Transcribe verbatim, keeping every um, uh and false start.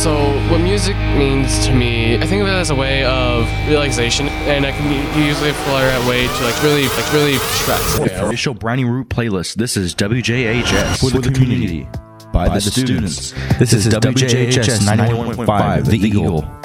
So what music means to me, I think of it as a way of relaxation, and I can use it for a way to like really, like really stress. Okay. Official Brownie Root playlist. This is W J H S for, for the community, community by, by the students. students. This, this is W J H S ninety-one point five, The Eagle.